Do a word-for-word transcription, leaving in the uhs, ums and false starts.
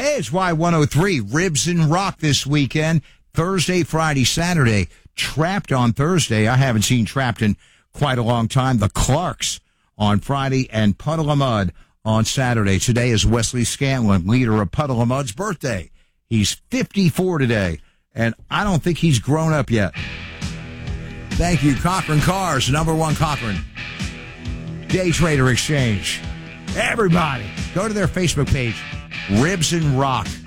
Hey, it's Y one oh three, Ribs and Rock this weekend. Thursday, Friday, Saturday. Trapped on Thursday. I haven't seen Trapped in quite a long time. The Clarks on Friday and Puddle of Mud on Saturday. Today is Wesley Scanlon, leader of Puddle of Mud's birthday. He's fifty-four today, and I don't think he's grown up yet. Thank you, Cochran Cars, number one Cochran. Day Trader Exchange. Everybody, go to their Facebook page, Ribs and Rock.